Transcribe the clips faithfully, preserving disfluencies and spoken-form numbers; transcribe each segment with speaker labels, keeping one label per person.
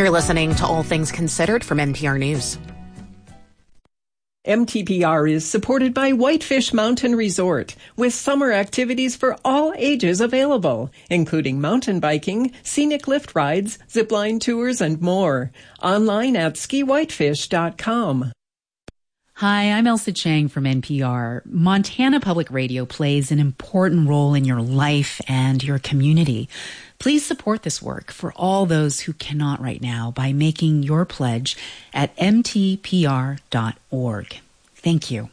Speaker 1: You're listening to All Things Considered from N P R News.
Speaker 2: M T P R is supported by Whitefish Mountain Resort, with summer activities for all ages available, including mountain biking, scenic lift rides, zipline tours, and more. Online at ski whitefish dot com.
Speaker 3: Hi, I'm Elsa Chang from N P R. Montana Public Radio plays an important role in your life and your community. Please support this work for all those who cannot right now by making your pledge at m t p r dot org. Thank you.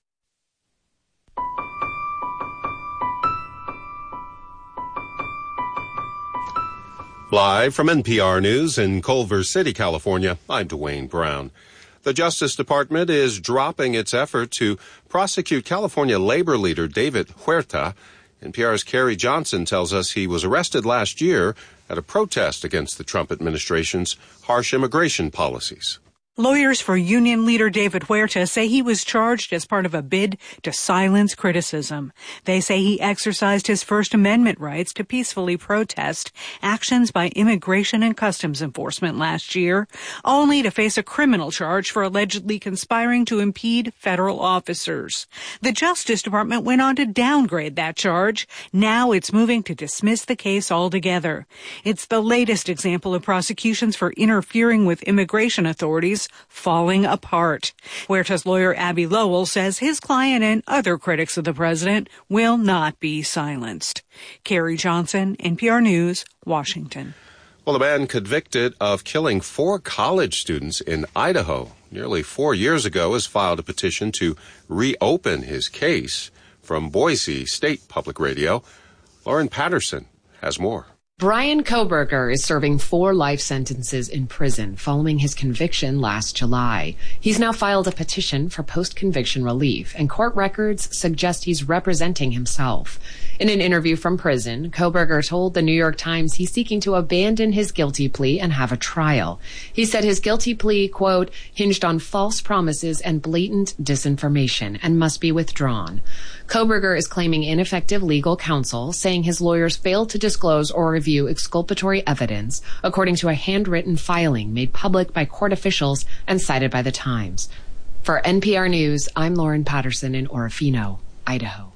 Speaker 4: Live from N P R News in Culver City, California, I'm Dwayne Brown. The Justice Department is dropping its effort to prosecute California labor leader David Huerta. N P R's Carrie Johnson tells us he was arrested last year at a protest against the Trump administration's harsh immigration policies.
Speaker 5: Lawyers for union leader David Huerta say he was charged as part of a bid to silence criticism. They say he exercised his First Amendment rights to peacefully protest actions by Immigration and Customs Enforcement last year, only to face a criminal charge for allegedly conspiring to impede federal officers. The Justice Department went on to downgrade that charge. Now it's moving to dismiss the case altogether. It's the latest example of prosecutions for interfering with immigration authorities falling apart. Huerta's lawyer Abby Lowell says his client and other critics of the president will not be silenced. Carrie Johnson, N P R News, Washington.
Speaker 4: Well, a man convicted of killing four college students in Idaho nearly four years ago has filed a petition to reopen his case. From Boise State Public Radio, Lauren Patterson has more.
Speaker 6: Brian Kohberger is serving four life sentences in prison following his conviction last July. He's now filed a petition for post-conviction relief, and court records suggest he's representing himself. In an interview from prison, Kohberger told the New York Times he's seeking to abandon his guilty plea and have a trial. He said his guilty plea, quote, hinged on false promises and blatant disinformation and must be withdrawn. Kohberger is claiming ineffective legal counsel, saying his lawyers failed to disclose or review exculpatory evidence, according to a handwritten filing made public by court officials and cited by the Times. For N P R News, I'm Lauren Patterson in Orofino, Idaho.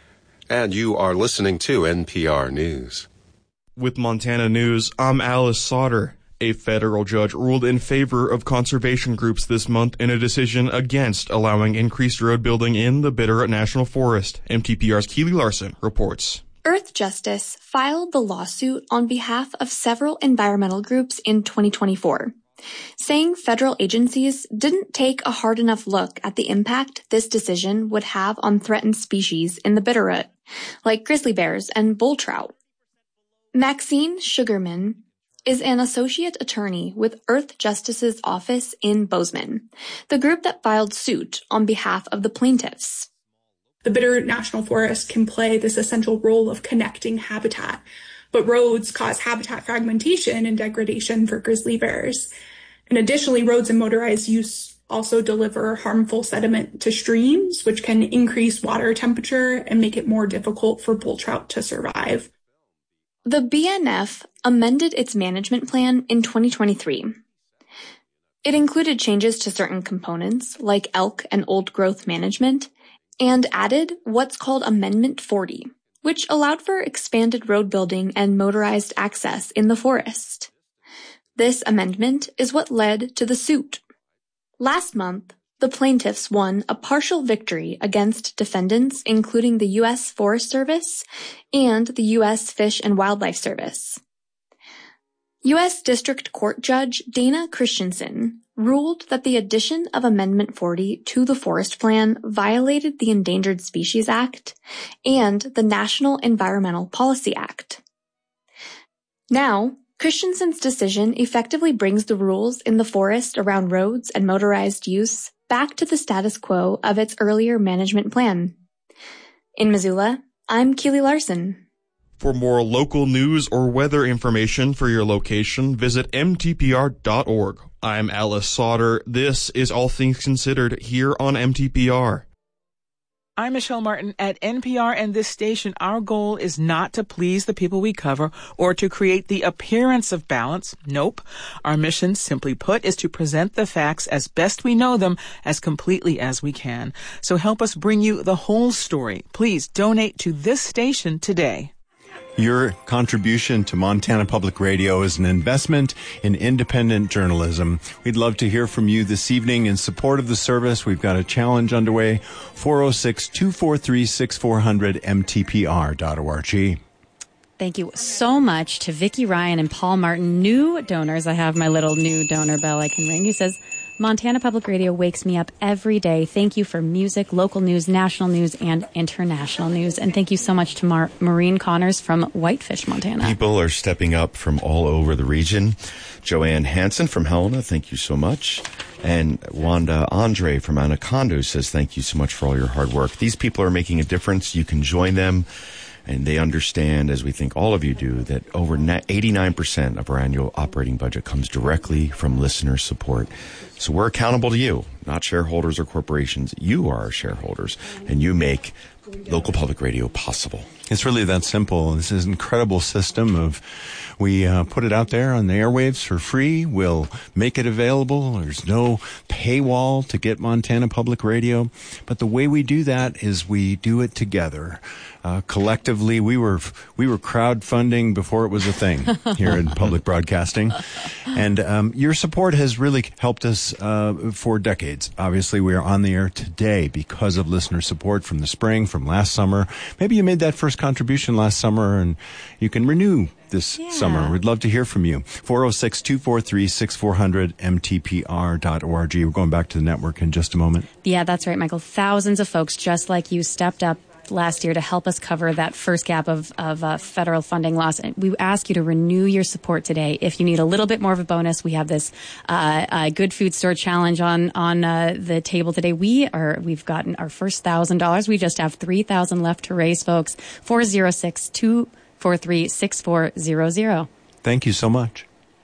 Speaker 4: And you are listening to N P R News.
Speaker 7: With Montana News, I'm Alice Sauter. A federal judge ruled in favor of conservation groups this month in a decision against allowing increased road building in the Bitterroot National Forest. M T P R's Keely Larson reports.
Speaker 8: Earthjustice filed the lawsuit on behalf of several environmental groups in twenty twenty-four, saying federal agencies didn't take a hard enough look at the impact this decision would have on threatened species in the Bitterroot, like grizzly bears and bull trout. Maxine Sugarman is an associate attorney with Earthjustice's office in Bozeman, the group that filed suit on behalf of the plaintiffs.
Speaker 9: The Bitterroot National Forest can play this essential role of connecting habitat, but roads cause habitat fragmentation and degradation for grizzly bears. And additionally, roads and motorized use also deliver harmful sediment to streams, which can increase water temperature and make it more difficult for bull trout to survive.
Speaker 8: The B N F amended its management plan in twenty twenty-three. It included changes to certain components, like elk and old-growth management, and added what's called Amendment forty, which allowed for expanded road building and motorized access in the forest. This amendment is what led to the suit. Last month, the plaintiffs won a partial victory against defendants including the U S Forest Service and the U S Fish and Wildlife Service. U S District Court Judge Dana Christensen ruled that the addition of Amendment forty to the Forest Plan violated the Endangered Species Act and the National Environmental Policy Act. Now, Christensen's decision effectively brings the rules in the forest around roads and motorized use back to the status quo of its earlier management plan. In Missoula, I'm Keely Larson.
Speaker 7: For more local news or weather information for your location, visit m t p r dot org. I'm Alice Sauter. This is All Things Considered here on M T P R.
Speaker 10: I'm Michelle Martin at N P R and this station. Our goal is not to please the people we cover or to create the appearance of balance. Nope. Our mission, simply put, is to present the facts as best we know them as completely as we can. So help us bring you the whole story. Please donate to this station today.
Speaker 11: Your contribution to Montana Public Radio is an investment in independent journalism. We'd love to hear from you this evening in support of the service. We've got a challenge underway, four oh six, two four three, six four zero zero, M T P R dot org.
Speaker 12: Thank you so much to Vicki Ryan and Paul Martin, new donors. I have my little new donor bell I can ring. He says, Montana Public Radio wakes me up every day. Thank you for music, local news, national news, and international news. And thank you so much to Mar- Maureen Connors from Whitefish, Montana.
Speaker 13: People are stepping up from all over the region. Joanne Hansen from Helena, thank you so much. And Wanda Andre from Anaconda says, thank you so much for all your hard work. These people are making a difference. You can join them. And they understand, as we think all of you do, that over eighty-nine percent of our annual operating budget comes directly from listener support. So we're accountable to you, not shareholders or corporations. You are our shareholders, and you make local public radio possible.
Speaker 11: It's really that simple. This is an incredible system of we uh, put it out there on the airwaves for free. We'll make it available. There's no paywall to get Montana Public Radio. But the way we do that is we do it together. Uh, collectively, we were we were crowdfunding before it was a thing here in public broadcasting. And um, your support has really helped us uh, for decades. Obviously, we are on the air today because of listener support from the spring, from last summer. Maybe you made that first contribution last summer, and you can renew this yeah. summer. We'd love to hear from you. four oh six, two four three, six four zero zero, M T P R dot org. We're going back to the network in just a moment.
Speaker 12: Yeah, that's right, Michael. Thousands of folks just like you stepped up last year to help us cover that first gap of, of uh, federal funding loss. And we ask you to renew your support today. If you need a little bit more of a bonus, we have this uh, uh, Good Food Store Challenge on on uh, the table today. We are we've gotten our first thousand dollars. We just have three thousand left to raise, folks. Four zero six two four three six four zero zero.
Speaker 11: Thank you so much.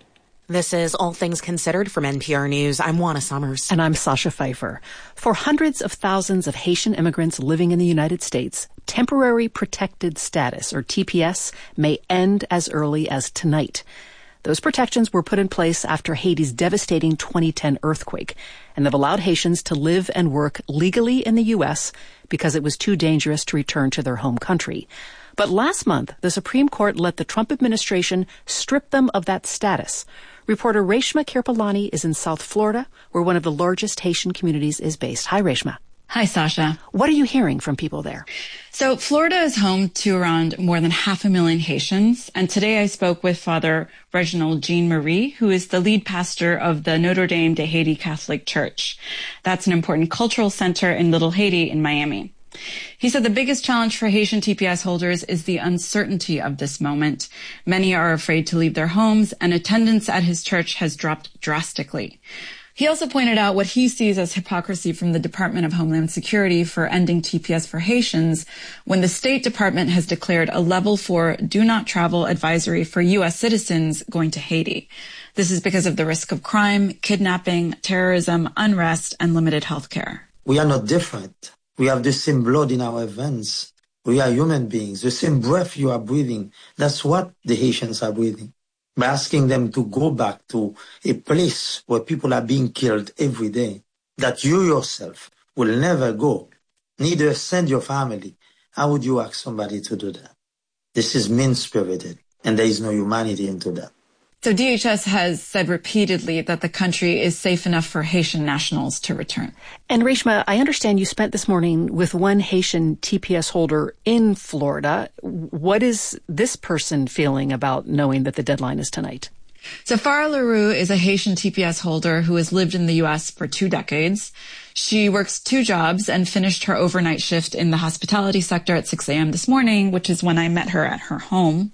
Speaker 1: This is All Things Considered from N P R News. I'm Juana Summers.
Speaker 14: And I'm Sasha Pfeiffer. For hundreds of thousands of Haitian immigrants living in the United States, temporary protected status, or T P S, may end as early as tonight. Those protections were put in place after Haiti's devastating twenty ten earthquake, and they've allowed Haitians to live and work legally in the U S because it was too dangerous to return to their home country. But last month, the Supreme Court let the Trump administration strip them of that status. Reporter Reshma Kirpalani is in South Florida, where one of the largest Haitian communities is based. Hi, Reshma.
Speaker 15: Hi, Sasha.
Speaker 14: What are you hearing from people there?
Speaker 15: So Florida is home to around more than half a million Haitians. And today I spoke with Father Reginald Jean-Marie, who is the lead pastor of the Notre Dame de Haiti Catholic Church. That's an important cultural center in Little Haiti in Miami. He said the biggest challenge for Haitian T P S holders is the uncertainty of this moment. Many are afraid to leave their homes, and attendance at his church has dropped drastically. He also pointed out what he sees as hypocrisy from the Department of Homeland Security for ending T P S for Haitians when the State Department has declared a level four do not travel advisory for U S citizens going to Haiti. This is because of the risk of crime, kidnapping, terrorism, unrest, and limited health care.
Speaker 16: We are not different. We have the same blood in our veins. We are human beings. The same breath you are breathing. That's what the Haitians are breathing. By asking them to go back to a place where people are being killed every day, that you yourself will never go, neither send your family. How would you ask somebody to do that? This is mean-spirited, and there is no humanity into that.
Speaker 15: So D H S has said repeatedly that the country is safe enough for Haitian nationals to return.
Speaker 14: And Reshma, I understand you spent this morning with one Haitian T P S holder in Florida. What is this person feeling about knowing that the deadline is tonight?
Speaker 15: So Farah LaRue is a Haitian T P S holder who has lived in the U S for two decades. She works two jobs and finished her overnight shift in the hospitality sector at six a.m. this morning, which is when I met her at her home.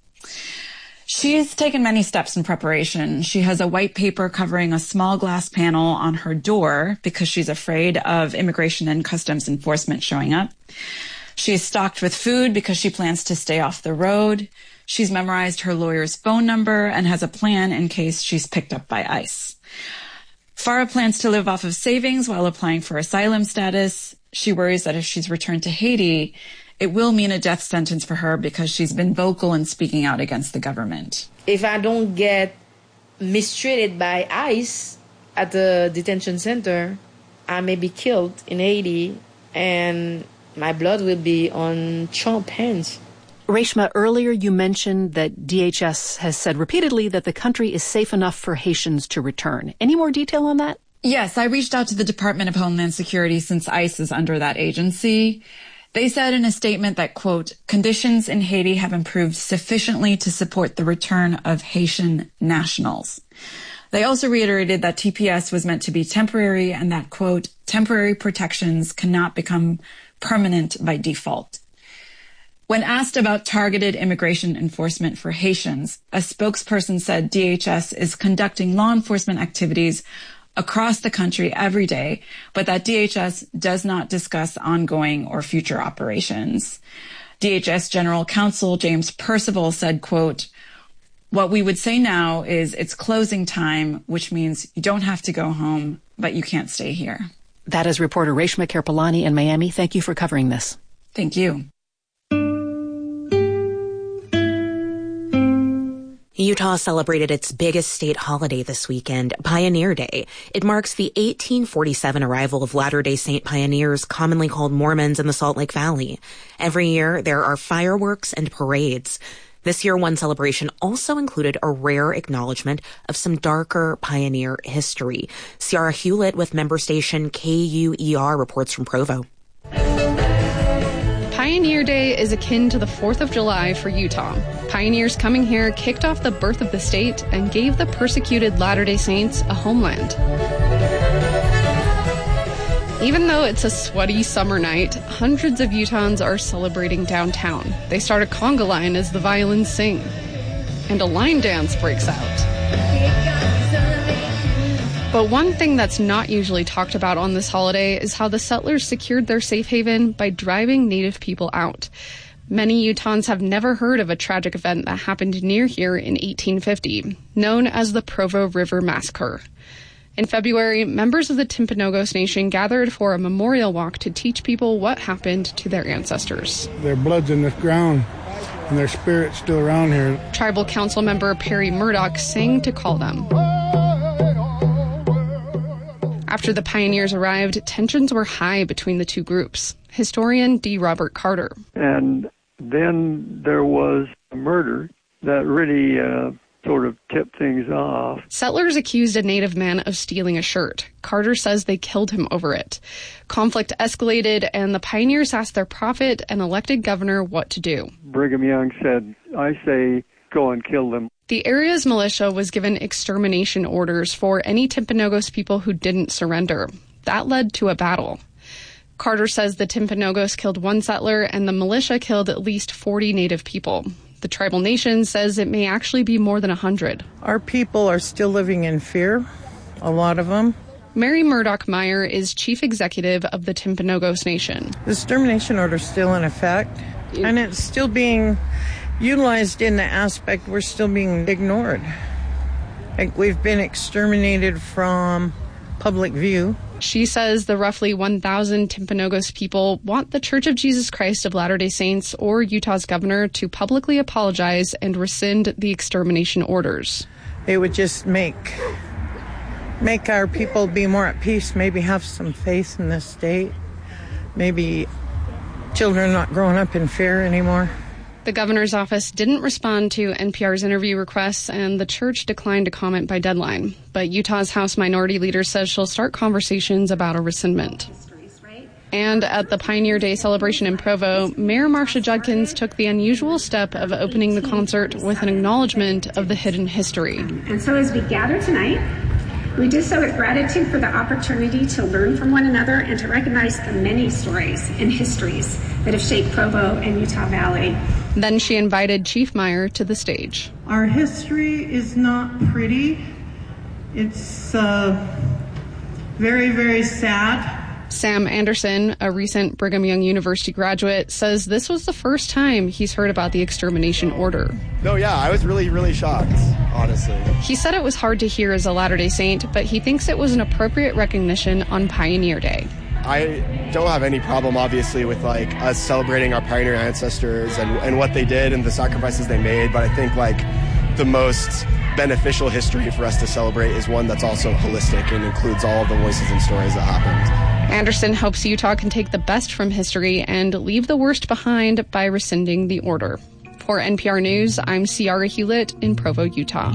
Speaker 15: She's taken many steps in preparation. She has a white paper covering a small glass panel on her door because she's afraid of immigration and customs enforcement showing up. She's stocked with food because she plans to stay off the road. She's memorized her lawyer's phone number and has a plan in case she's picked up by ICE. Farah plans to live off of savings while applying for asylum status. She worries that if she's returned to Haiti, it will mean a death sentence for her because she's been vocal in speaking out against the government.
Speaker 17: If I don't get mistreated by ICE at the detention center, I may be killed in Haiti, and my blood will be on Trump's hands.
Speaker 14: Reshma, earlier you mentioned that D H S has said repeatedly that the country is safe enough for Haitians to return. Any more detail on that?
Speaker 15: Yes, I reached out to the Department of Homeland Security since ICE is under that agency. They said in a statement that, quote, conditions in Haiti have improved sufficiently to support the return of Haitian nationals. They also reiterated that T P S was meant to be temporary and that, quote, temporary protections cannot become permanent by default. When asked about targeted immigration enforcement for Haitians, a spokesperson said D H S is conducting law enforcement activities across the country every day, but that D H S does not discuss ongoing or future operations. D H S General Counsel James Percival said, quote, what we would say now is it's closing time, which means you don't have to go home, but you can't stay here.
Speaker 14: That is reporter Reshma Kerpelani in Miami. Thank you for covering this.
Speaker 15: Thank you.
Speaker 1: Utah celebrated its biggest state holiday this weekend, Pioneer Day. It marks the eighteen forty-seven arrival of Latter-day Saint pioneers, commonly called Mormons, in the Salt Lake Valley. Every year, there are fireworks and parades. This year, one celebration also included a rare acknowledgement of some darker pioneer history. Ciara Hewlett with member station K U E R reports from Provo.
Speaker 18: Pioneer Day is akin to the fourth of July for Utah. Pioneers coming here kicked off the birth of the state and gave the persecuted Latter-day Saints a homeland. Even though it's a sweaty summer night, hundreds of Utahns are celebrating downtown. They start a conga line as the violins sing, and a line dance breaks out. But one thing that's not usually talked about on this holiday is how the settlers secured their safe haven by driving Native people out. Many Utahns have never heard of a tragic event that happened near here in eighteen fifty, known as the Provo River Massacre. In February, members of the Timpanogos Nation gathered for a memorial walk to teach people what happened to their ancestors.
Speaker 19: Their blood's in this ground, and their spirit's still around here.
Speaker 18: Tribal Council member Perry Murdoch sang to call them. After the pioneers arrived, tensions were high between the two groups. Historian D. Robert Carter.
Speaker 20: And then there was a murder that really uh, sort of tipped things off.
Speaker 18: Settlers accused a Native man of stealing a shirt. Carter says they killed him over it. Conflict escalated, and the pioneers asked their prophet and elected governor what to do.
Speaker 20: Brigham Young said, I say, go and kill them.
Speaker 18: The area's militia was given extermination orders for any Timpanogos people who didn't surrender. That led to a battle. Carter says the Timpanogos killed one settler and the militia killed at least forty Native people. The tribal nation says it may actually be more than one hundred.
Speaker 21: Our people are still living in fear, a lot of them.
Speaker 18: Mary Murdoch Meyer is chief executive of the Timpanogos Nation.
Speaker 21: The extermination order is still in effect, and it's still being utilized in the aspect we're still being ignored. Like we've been exterminated from public view.
Speaker 18: She says the roughly one thousand Timpanogos people want the Church of Jesus Christ of Latter-day Saints or Utah's governor to publicly apologize and rescind the extermination orders.
Speaker 21: It would just make make our people be more at peace, maybe have some faith in this state, maybe children not growing up in fear anymore.
Speaker 18: The governor's office didn't respond to N P R's interview requests, and the church declined to comment by deadline. But Utah's House Minority Leader says she'll start conversations about a rescindment. And at the Pioneer Day celebration in Provo, Mayor Marcia Judkins took the unusual step of opening the concert with an acknowledgement of the hidden history.
Speaker 22: And so as we gather tonight, we do so with gratitude for the opportunity to learn from one another and to recognize the many stories and histories that have shaped Provo and Utah Valley.
Speaker 18: Then she invited Chief Meyer to the stage.
Speaker 21: Our history is not pretty. It's uh, very, very sad.
Speaker 18: Sam Anderson, a recent Brigham Young University graduate, says this was the first time he's heard about the extermination order.
Speaker 23: No, yeah, I was really, really shocked, honestly.
Speaker 18: He said it was hard to hear as a Latter-day Saint, but he thinks it was an appropriate recognition on Pioneer Day.
Speaker 23: I don't have any problem, obviously, with like us celebrating our pioneer ancestors and, and what they did and the sacrifices they made. But I think like the most beneficial history for us to celebrate is one that's also holistic and includes all of the voices and stories that happened.
Speaker 18: Anderson hopes Utah can take the best from history and leave the worst behind by rescinding the order. For N P R News, I'm Ciara Hewlett in Provo, Utah.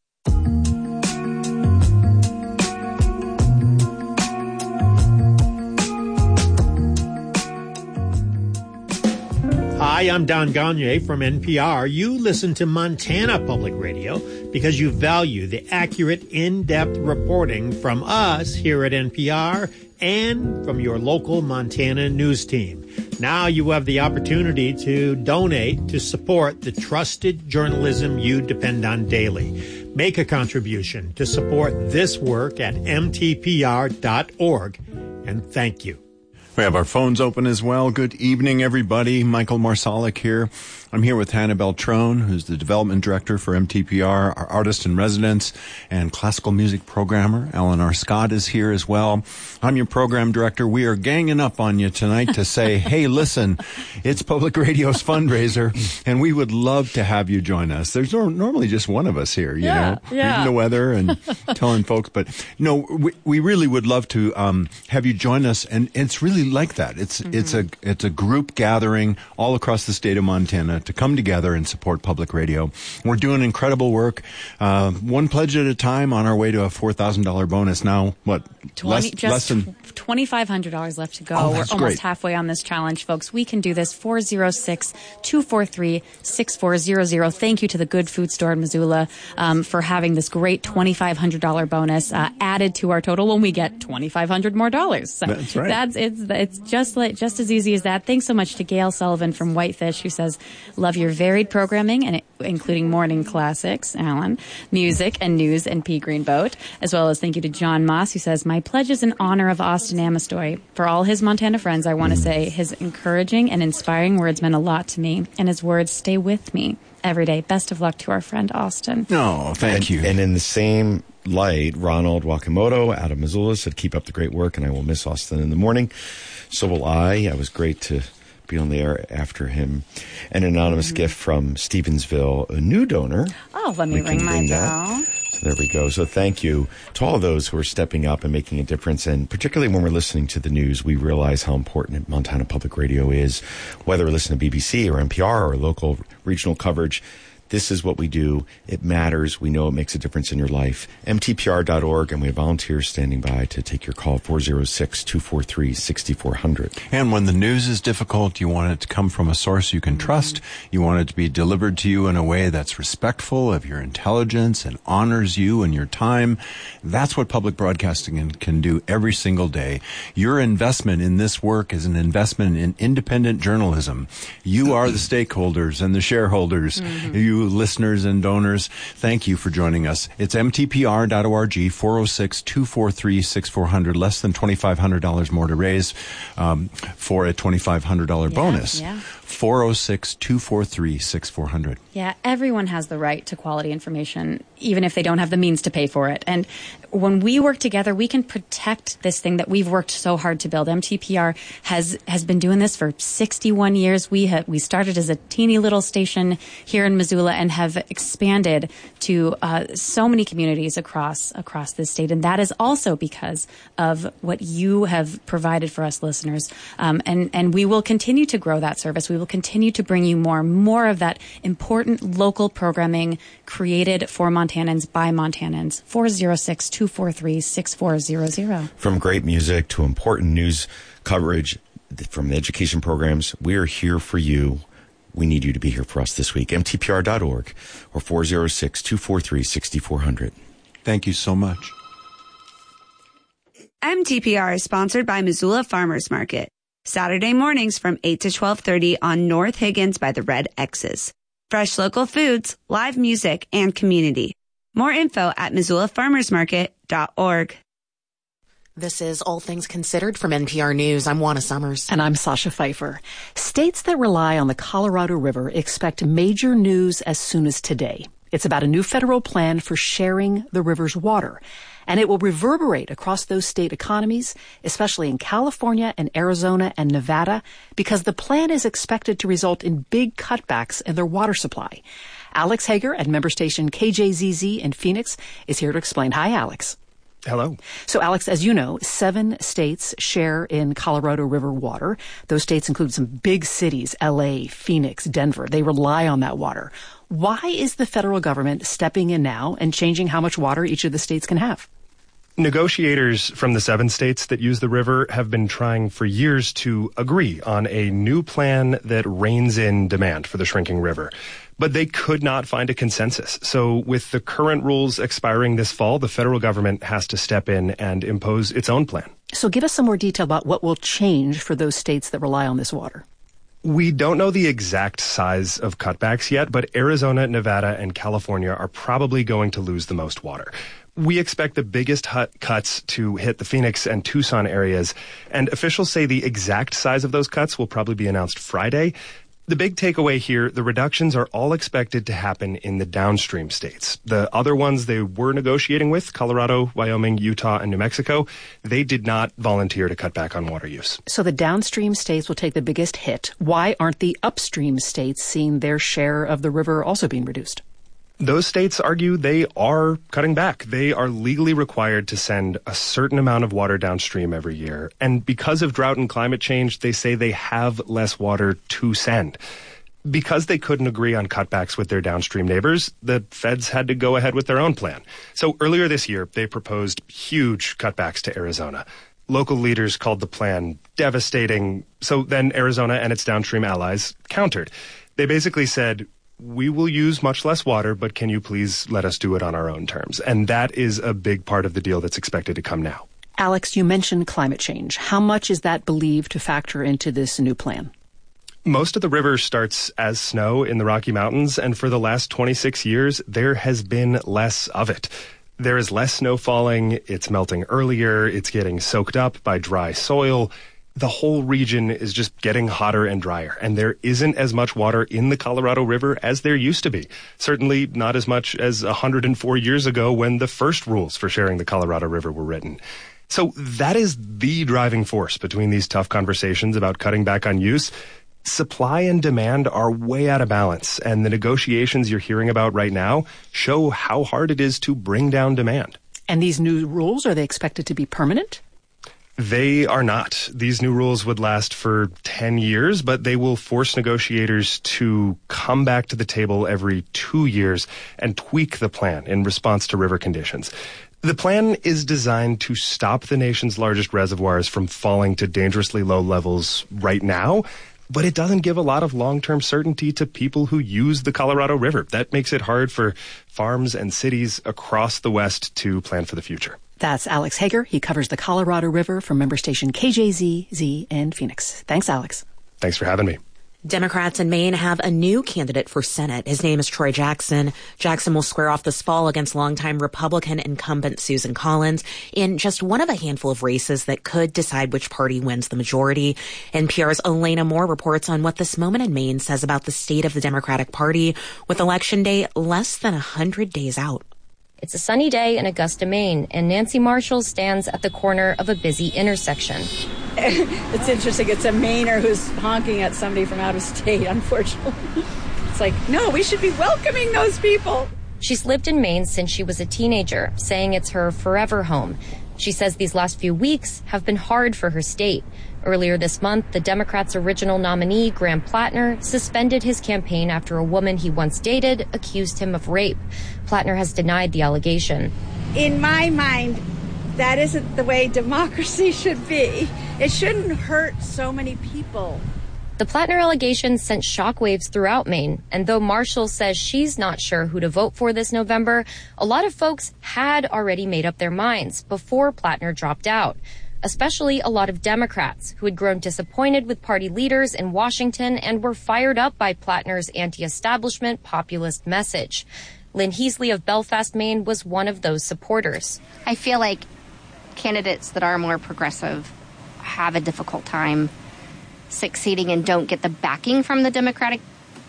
Speaker 2: Hi, I'm Don Gagne from N P R. You listen to Montana Public Radio because you value the accurate, in-depth reporting from us here at N P R and from your local Montana news team. Now you have the opportunity to donate to support the trusted journalism you depend on daily. Make a contribution to support this work at m t p r dot org, and thank you.
Speaker 11: We have our phones open as well. Good evening, everybody. Michael Marsalic here. I'm here with Hannah Beltrone, who's the development director for M T P R, our artist in residence and classical music programmer. Eleanor Scott is here as well. I'm your program director. We are ganging up on you tonight to say, hey, listen, it's Public Radio's fundraiser, and we would love to have you join us. There's no, normally just one of us here, you
Speaker 12: yeah,
Speaker 11: know,
Speaker 12: yeah.
Speaker 11: reading the weather and telling folks. But no, we, we really would love to um, have you join us, and it's really like that. It's mm-hmm. it's a it's a group gathering all across the state of Montana to come together and support public radio. We're doing incredible work, uh, one pledge at a time, on our way to a four thousand dollars bonus. Now, what,
Speaker 12: twenty,
Speaker 11: less,
Speaker 12: just
Speaker 11: less than
Speaker 12: twenty-five hundred dollars left to go.
Speaker 11: Oh,
Speaker 12: We're
Speaker 11: that's
Speaker 12: almost
Speaker 11: great.
Speaker 12: halfway on this challenge, folks. We can do this. four oh six, two four three, six four zero zero. Thank you to the Good Food Store in Missoula um, for having this great twenty-five hundred dollars bonus uh, added to our total when we get twenty-five hundred dollars more dollars. So
Speaker 11: that's right.
Speaker 12: That's, it's, it's just, like, just as easy as that. Thanks so much to Gail Sullivan from Whitefish, who says, love your varied programming, and it, including morning classics, Alan, music, and news, and P. Greenboat, as well as thank you to John Moss, who says, my pledge is in honor of Austin Amestoy. For all his Montana friends, I want to say his encouraging and inspiring words meant a lot to me, and his words stay with me every day. Best of luck to our friend Austin.
Speaker 11: No, thank
Speaker 13: and,
Speaker 11: you.
Speaker 13: And in the same light, Ronald Wakamoto out of Missoula said, keep up the great work, and I will miss Austin in the morning. So will I. It was great to be on the air after him. An anonymous mm-hmm. gift from Stevensville, a new donor.
Speaker 12: Oh, let me
Speaker 13: we
Speaker 12: ring
Speaker 13: can
Speaker 12: my
Speaker 13: bring
Speaker 12: bell.
Speaker 13: That. So there we go. So thank you to all of those who are stepping up and making a difference. And particularly when we're listening to the news, we realize how important Montana Public Radio is. Whether we're listening to B B C or N P R or local regional coverage, this is what we do. It matters. We know it makes a difference in your life. M T P R dot org, and we have volunteers standing by to take your call, four oh six, two four three, six four zero zero.
Speaker 11: And when the news is difficult, you want it to come from a source you can trust. You want it to be delivered to you in a way that's respectful of your intelligence and honors you and your time. That's what public broadcasting can do every single day. Your investment in this work is an investment in independent journalism. You are the stakeholders and the shareholders. Mm-hmm. You listeners and donors, thank you for joining us. It's M T P R dot org, four oh six, two four three, six four zero zero, less than twenty-five hundred dollars more to raise um, for a twenty-five hundred dollars
Speaker 12: yeah,
Speaker 11: bonus.
Speaker 12: Yeah.
Speaker 11: four oh six, two four three, six four zero zero.
Speaker 12: Yeah, everyone has the right to quality information, even if they don't have the means to pay for it. And when we work together, we can protect this thing that we've worked so hard to build. M T P R has has been doing this for sixty-one years. We have, we started as a teeny little station here in Missoula and have expanded to uh, so many communities across across this state. And that is also because of what you have provided for us listeners. Um, and, and we will continue to grow that service. We will continue to bring you more, more of that important local programming created for Montanans by Montanans. four oh six, two four three, six four zero zero.
Speaker 13: From great music to important news coverage, from the education programs, we are here for you. We need you to be here for us this week. M T P R dot org or four oh six, two four three, six four zero zero.
Speaker 11: Thank you so much.
Speaker 3: M T P R is sponsored by Missoula Farmers Market. Saturday mornings from eight to twelve thirty on North Higgins by the Red X's. Fresh local foods, live music, and community. More info at missoula farmers market dot org.
Speaker 1: This is All Things Considered from N P R News. I'm Juana Summers.
Speaker 14: And I'm Sasha Pfeiffer. States that rely on the Colorado River expect major news as soon as today. It's about a new federal plan for sharing the river's water. And it will reverberate across those state economies, especially in California and Arizona and Nevada, because the plan is expected to result in big cutbacks in their water supply. Alex Hager at member station K J Z Z in Phoenix is here to explain. Hi, Alex.
Speaker 4: Hello.
Speaker 14: So, Alex, as you know, seven states share in Colorado River water. Those states include some big cities, L A, Phoenix, Denver. They rely on that water. Why is the federal government stepping in now and changing how much water each of the states can have?
Speaker 4: Negotiators from the seven states that use the river have been trying for years to agree on a new plan that reins in demand for the shrinking river. But they could not find a consensus. So with the current rules expiring this fall, the federal government has to step in and impose its own plan.
Speaker 14: So give us some more detail about what will change for those states that rely on this water.
Speaker 4: We don't know the exact size of cutbacks yet, but Arizona, Nevada, and California are probably going to lose the most water. We expect the biggest hut cuts to hit the Phoenix and Tucson areas, and officials say the exact size of those cuts will probably be announced Friday. The big takeaway here, the reductions are all expected to happen in the downstream states. The other ones they were negotiating with, Colorado, Wyoming, Utah, and New Mexico, they did not volunteer to cut back on water use.
Speaker 14: So the downstream states will take the biggest hit. Why aren't the upstream states seeing their share of the river also being reduced?
Speaker 4: Those states argue they are cutting back. They are legally required to send a certain amount of water downstream every year. And because of drought and climate change, they say they have less water to send. Because they couldn't agree on cutbacks with their downstream neighbors, the feds had to go ahead with their own plan. So earlier this year, they proposed huge cutbacks to Arizona. Local leaders called the plan devastating. So then Arizona and its downstream allies countered. They basically said, we will use much less water, but can you please let us do it on our own terms? And that is a big part of the deal that's expected to come now.
Speaker 14: Alex, you mentioned climate change. How much is that believed to factor into this new plan?
Speaker 4: Most of the river starts as snow in the Rocky Mountains, and for the last twenty-six years, there has been less of it. There is less snow falling, it's melting earlier, it's getting soaked up by dry soil. The whole region is just getting hotter and drier, and there isn't as much water in the Colorado River as there used to be. Certainly not as much as one hundred four years ago when the first rules for sharing the Colorado River were written. So that is the driving force between these tough conversations about cutting back on use. Supply and demand are way out of balance, and the negotiations you're hearing about right now show how hard it is to bring down demand.
Speaker 14: And these new rules, are they expected to be permanent?
Speaker 4: They are not. These new rules would last for ten years, but they will force negotiators to come back to the table every two years and tweak the plan in response to river conditions. The plan is designed to stop the nation's largest reservoirs from falling to dangerously low levels right now, but it doesn't give a lot of long-term certainty to people who use the Colorado River. That makes it hard for farms and cities across the West to plan for the future.
Speaker 14: That's Alex Hager. He covers the Colorado River from member station K J Z Z in Phoenix. Thanks, Alex.
Speaker 4: Thanks for having me.
Speaker 1: Democrats in Maine have a new candidate for Senate. His name is Troy Jackson. Jackson will square off this fall against longtime Republican incumbent Susan Collins in just one of a handful of races that could decide which party wins the majority. N P R's Elena Moore reports on what this moment in Maine says about the state of the Democratic Party with Election Day less than one hundred days out.
Speaker 5: It's a sunny day in Augusta, Maine, and Nancy Marshall stands at the corner of a busy intersection.
Speaker 6: It's interesting. It's a Mainer who's honking at somebody from out of state, unfortunately. It's like, no, we should be welcoming those people.
Speaker 5: She's lived in Maine since she was a teenager, saying it's her forever home. She says these last few weeks have been hard for her state. Earlier this month, the Democrats' original nominee, Graham Plattner, suspended his campaign after a woman he once dated accused him of rape. Plattner has denied the allegation.
Speaker 6: In my mind, that isn't the way democracy should be. It shouldn't hurt so many people.
Speaker 5: The Plattner allegation sent shockwaves throughout Maine, and though Marshall says she's not sure who to vote for this November, a lot of folks had already made up their minds before Plattner dropped out, especially a lot of Democrats who had grown disappointed with party leaders in Washington and were fired up by Plattner's anti-establishment populist message. Lynn Heasley of Belfast, Maine, was one of those supporters.
Speaker 24: I feel like candidates that are more progressive have a difficult time succeeding and don't get the backing from the Democratic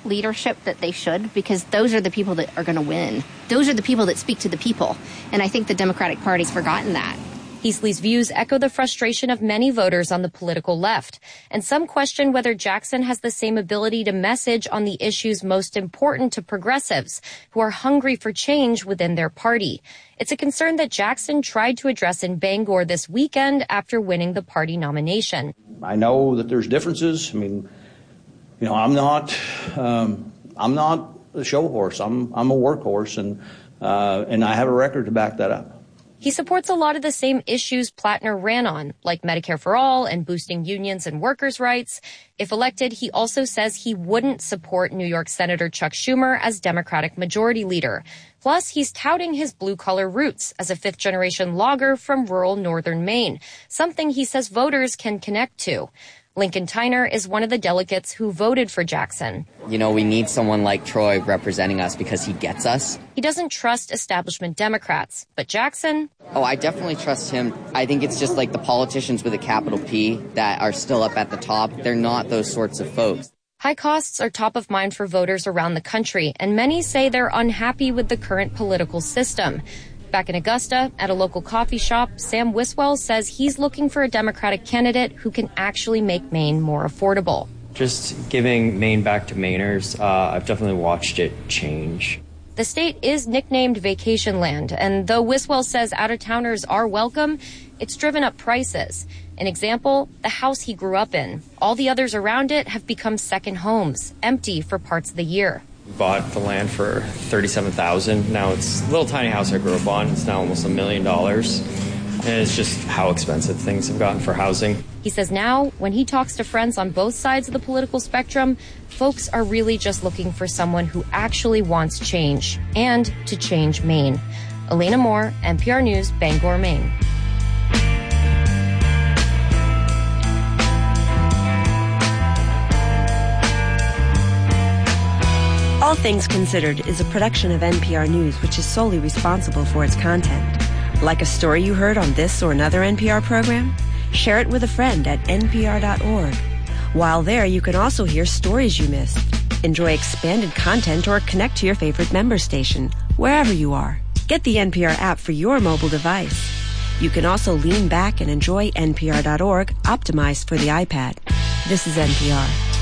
Speaker 24: leadership that they should, because those are the people that are going to win. Those are the people that speak to the people. And I think the Democratic Party's forgotten that.
Speaker 5: Heasley's views echo the frustration of many voters on the political left, and some question whether Jackson has the same ability to message on the issues most important to progressives who are hungry for change within their party. It's a concern that Jackson tried to address in Bangor this weekend after winning the party nomination.
Speaker 7: I know that there's differences. I mean, you know, I'm not, um, I'm not a show horse. I'm, I'm a workhorse, and uh, and I have a record to back that up.
Speaker 5: He supports a lot of the same issues Plattner ran on, like Medicare for All and boosting unions and workers' rights. If elected, he also says he wouldn't support New York Senator Chuck Schumer as Democratic Majority Leader. Plus, he's touting his blue-collar roots as a fifth-generation logger from rural northern Maine, something he says voters can connect to. Lincoln Tyner is one of the delegates who voted for Jackson.
Speaker 8: You know, we need someone like Troy representing us because he gets us.
Speaker 5: He doesn't trust establishment Democrats, but Jackson...
Speaker 8: Oh, I definitely trust him. I think it's just like the politicians with a capital P that are still up at the top. They're not those sorts of folks.
Speaker 5: High costs are top of mind for voters around the country, and many say they're unhappy with the current political system. Back in Augusta, at a local coffee shop, Sam Wiswell says he's looking for a Democratic candidate who can actually make Maine more affordable.
Speaker 9: Just giving Maine back to Mainers, uh, I've definitely watched it change.
Speaker 5: The state is nicknamed Vacation Land, and though Wiswell says out-of-towners are welcome, it's driven up prices. An example, the house he grew up in. All the others around it have become second homes, empty for parts of the year.
Speaker 9: Bought the land for thirty-seven thousand dollars. Now it's a little tiny house I grew up on. It's now almost a million dollars. And it's just how expensive things have gotten for housing.
Speaker 5: He says now, when he talks to friends on both sides of the political spectrum, folks are really just looking for someone who actually wants change and to change Maine. Elena Moore, N P R News, Bangor, Maine.
Speaker 10: All Things Considered is a production of N P R News, which is solely responsible for its content. Like a story you heard on this or another N P R program? Share it with a friend at N P R dot org. While there, you can also hear stories you missed, enjoy expanded content, or connect to your favorite member station, wherever you are. Get the N P R app for your mobile device. You can also lean back and enjoy N P R dot org, optimized for the iPad. This is N P R.